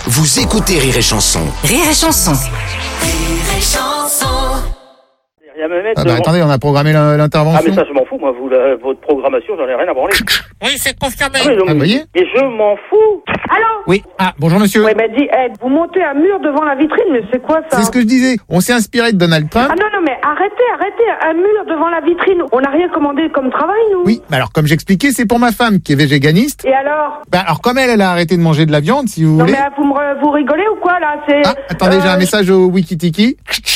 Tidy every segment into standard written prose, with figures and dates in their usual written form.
Vous écoutez Rire et Chanson. Rire et Chanson. Rire et Chanson. Attendez, on a programmé l'intervention. Ah mais ça je m'en fous, moi, votre programmation, j'en ai rien à branler. Oui, c'est confirmé. Vous voyez ? Et je m'en fous. Allô? Oui. Ah, bonjour monsieur. Ouais, dit, vous montez un mur devant la vitrine, mais c'est quoi ça? C'est ce que je disais. On s'est inspiré de Donald Trump. Ah non, mais arrêtez, un mur devant la vitrine. On n'a rien commandé comme travail, nous. Oui, mais alors comme j'expliquais, c'est pour ma femme qui est végéganiste. Et alors? Alors comme elle a arrêté de manger de la viande, si vous Non voulez. mais vous rigolez ou quoi là? C'est. Ah, attendez, j'ai un message au Wikitiki.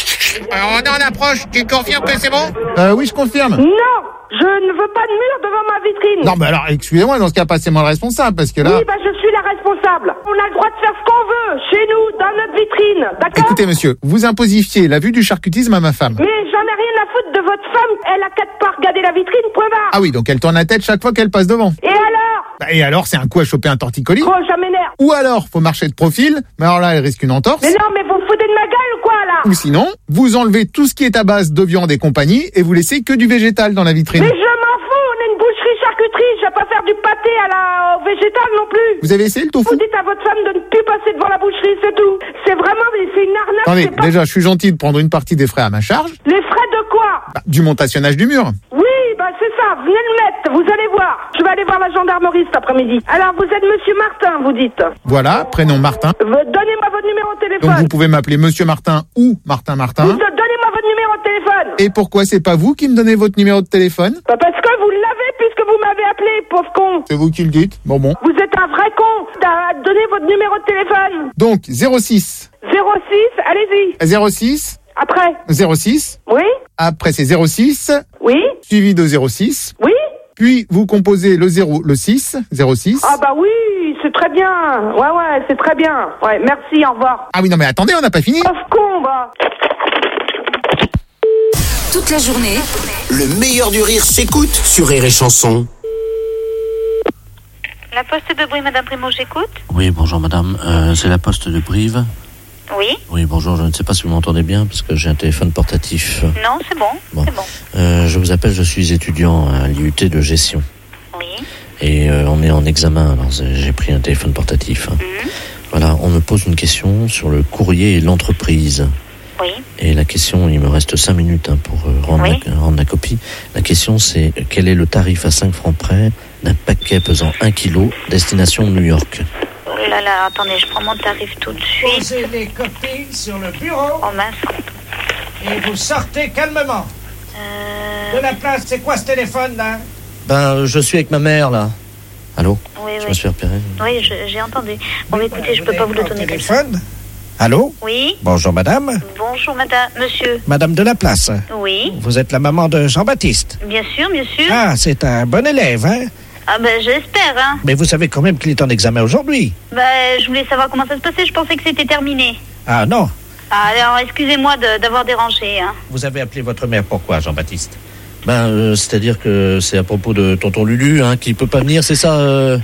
On est en approche, tu confirmes que c'est bon? Oui, je confirme. Non, je ne veux pas de mur devant ma vitrine. Non, mais alors, excusez-moi, dans ce cas, passez-moi le responsable, parce que là... Oui, je suis la responsable. On a le droit de faire ce qu'on veut, chez nous, dans notre vitrine, d'accord? Écoutez, monsieur, vous imposifiez la vue du charcutisme à ma femme. Mais j'en ai rien à foutre de votre femme. Elle a 4 pas regarder la vitrine, point barre. Ah oui, donc elle tourne la tête chaque fois qu'elle passe devant. Et alors? Et alors, c'est un coup à choper un torticolis. Oh, ça m'énerve. Ou alors, faut marcher de profil, mais alors là, elle risque une entorse. Mais non, mais vous vous foutez de ma gueule ou quoi, là? Ou sinon, vous enlevez tout ce qui est à base de viande et compagnie, et vous laissez que du végétal dans la vitrine. Mais je m'en fous, on est une boucherie-charcuterie, je vais pas faire du pâté au végétal non plus. Vous avez essayé le tofu? Vous dites à votre femme de ne plus passer devant la boucherie, c'est tout. C'est vraiment, c'est une arnaque. Attendez, c'est pas... déjà, je suis gentil de prendre une partie des frais à ma charge. Les frais de quoi? Du montationnage du mur. Oui, c'est ça, venez le mettre, vous allez voir. Je vais aller voir la gendarmerie cet après-midi. Alors, vous êtes monsieur Martin, vous dites? Voilà, prénom Martin. Donnez-moi votre numéro de téléphone. Donc vous pouvez m'appeler monsieur Martin ou Martin Martin. Donnez-moi votre numéro de téléphone. Et pourquoi c'est pas vous qui me donnez votre numéro de téléphone? Parce que vous l'avez puisque vous m'avez appelé, pauvre con. C'est vous qui le dites. Bon. Vous êtes un vrai con. Donnez votre numéro de téléphone. Donc 06. 06, allez-y. 06. Après. 06. Oui. Après c'est 06. Oui. Suivi de 06. Oui. Puis vous composez le 0, le 6, 06. Ah oui, c'est très bien. Ouais, c'est très bien. Ouais, merci, au revoir. Ah oui, non mais attendez, on n'a pas fini. Pauvre con, va. Toute la journée, Le meilleur du rire s'écoute sur Rire et Chanson. La poste de Brive, Madame Primo, j'écoute. Oui, bonjour madame, c'est la poste de Brive. Oui. Oui, bonjour, je ne sais pas si vous m'entendez bien parce que j'ai un téléphone portatif. Non, c'est bon. C'est bon. Je vous appelle, je suis étudiant à l'IUT de gestion. Oui. Et on est en examen, alors j'ai pris un téléphone portatif. Voilà, on me pose une question sur le courrier et l'entreprise. Oui. Et la question, il me reste 5 minutes pour rendre la copie. La question c'est, quel est le tarif à 5 francs près d'un paquet pesant 1 kg destination New York? Oh là là, attendez, je prends mon tarif tout de suite. Posez les copies sur le bureau Oh mince. et vous sortez calmement. De la place, c'est quoi ce téléphone là? Je suis avec ma mère là. Allô? Oui, Je me suis repéré. Oui, j'ai entendu. Bon, mais écoutez, je peux pas vous le donner comme ça. Téléphone? Allô? Oui. Bonjour madame. Bonjour, madame, monsieur. Madame de la place. Oui. Vous êtes la maman de Jean-Baptiste. Bien sûr, bien sûr. Ah, c'est un bon élève, hein? Ah j'espère, hein. Mais vous savez quand même qu'il est en examen aujourd'hui. Je voulais savoir comment ça se passait, je pensais que c'était terminé. Ah non. Ah, alors, excusez-moi d'avoir dérangé, hein. Vous avez appelé votre mère pourquoi, Jean-Baptiste? C'est-à-dire que c'est à propos de tonton Lulu, hein, qui peut pas venir, c'est ça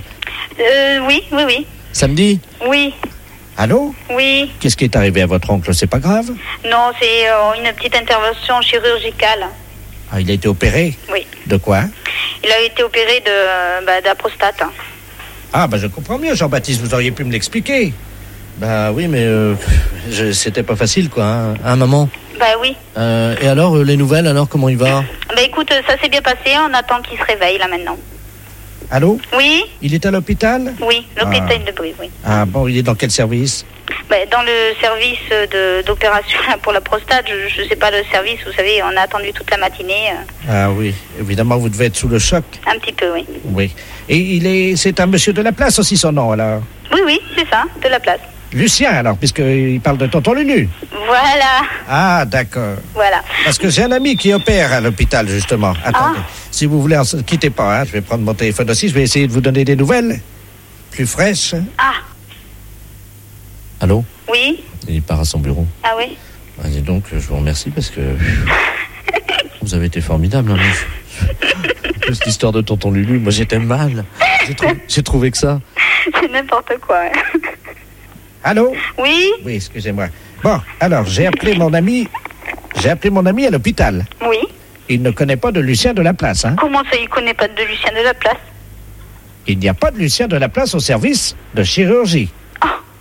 Oui. Samedi? Oui. Allô? Oui. Qu'est-ce qui est arrivé à votre oncle? C'est pas grave? Non, c'est une petite intervention chirurgicale. Ah, il a été opéré? Oui. De quoi? Il a été opéré de la prostate. Ah, je comprends mieux, Jean-Baptiste, vous auriez pu me l'expliquer. Oui, mais c'était pas facile, quoi, hein, maman. Oui. Et alors, les nouvelles, alors, comment il va? Écoute, ça s'est bien passé, on attend qu'il se réveille, là, maintenant. Allô? Oui? Il est à l'hôpital? Oui, l'hôpital de Brive, oui. Ah bon, il est dans quel service? Dans le service d'opération pour la prostate, je sais pas le service, vous savez, on a attendu toute la matinée. Ah oui, évidemment, vous devez être sous le choc. Un petit peu, oui. Oui. Et c'est un monsieur de la place aussi, son nom, alors? Oui, c'est ça, de la place. Lucien, alors, puisqu'il parle de tonton Lulu. Voilà. Ah, d'accord. Voilà. Parce que j'ai un ami qui opère à l'hôpital, justement. Attendez, si vous voulez, quittez pas, hein, je vais prendre mon téléphone aussi, je vais essayer de vous donner des nouvelles plus fraîches. Ah. Allô? Oui. Il part à son bureau. Ah oui? Et donc, je vous remercie parce que vous avez été formidable. Cette histoire de tonton Lulu, moi j'étais mal. J'ai trouvé que ça. C'est n'importe quoi. Allô? Oui? Oui, excusez-moi. Bon, alors, j'ai appelé mon ami à l'hôpital. Oui. Il ne connaît pas de Lucien de la place, hein? Comment ça, il connaît pas de Lucien de la place? Il n'y a pas de Lucien de la place au service de chirurgie.